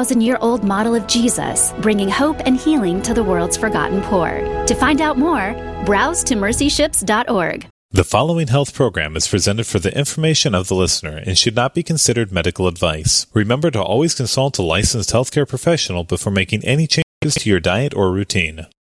1,000-year-old model of Jesus, bringing hope and healing to the world's forgotten poor. To find out more, browse to mercyships.org. The following health program is presented for the information of the listener and should not be considered medical advice. Remember to always consult a licensed healthcare professional before making any changes to your diet or routine.